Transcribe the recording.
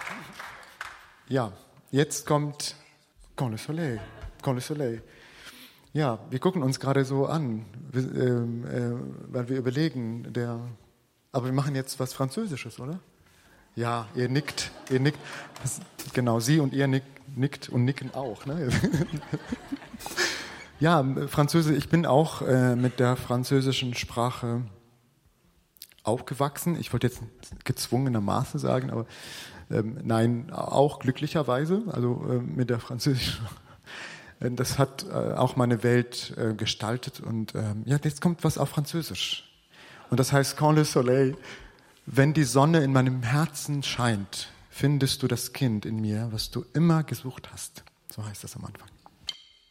Ja, jetzt kommt Quand le Soleil, Quand le Soleil. Ja, wir gucken uns gerade so an, weil wir überlegen, aber wir machen jetzt was Französisches, oder? Ja, ihr nickt. Genau, Sie und ihr nickt und nicken auch. Ne? Ja, Französisch, ich bin auch mit der französischen Sprache aufgewachsen. Ich wollte jetzt gezwungenermaßen sagen, aber nein, auch glücklicherweise, also mit der französischen. Das hat auch meine Welt gestaltet und ja, jetzt kommt was auf Französisch. Und das heißt Quand le Soleil, wenn die Sonne in meinem Herzen scheint, findest du das Kind in mir, was du immer gesucht hast. So heißt das am Anfang.